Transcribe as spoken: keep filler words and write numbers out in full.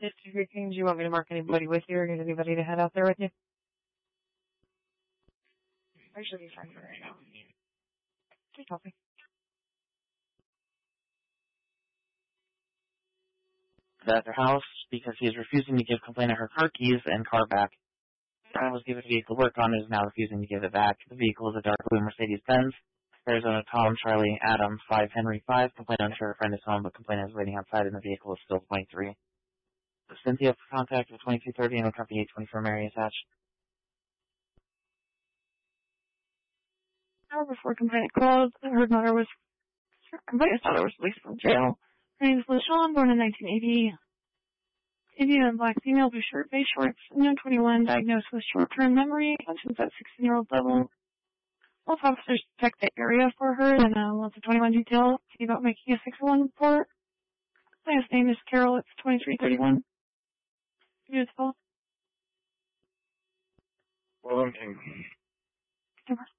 District King, do you want me to mark anybody with you or get anybody to head out there with you? I should be fine right now. Keep talking. At their house because he is refusing to give complainant her car keys and car back. Brown was given a vehicle to work on and is now refusing to give it back. The vehicle is a dark blue Mercedes-Benz. Arizona Tom Charlie Adam five Henry five. Complainant unsure her friend is home, but complainant is waiting outside and the vehicle is still twenty-three. Cynthia for contact with twenty-two thirty and company eight twenty-four Mary attached. Hour before complainant called, her daughter was, complainant's daughter was released from jail. Her name is LaShawn, born in nineteen eighty. Indian and black female, blue shirt, beige shorts, no twenty-one, diagnosed with short-term memory, functions at sixteen-year-old level. Both officers checked the area for her and uh, lots of twenty-one detail. See about making a six one report. Last name is Carol. It's twenty-three thirty-one. Beautiful. Well, I'm King.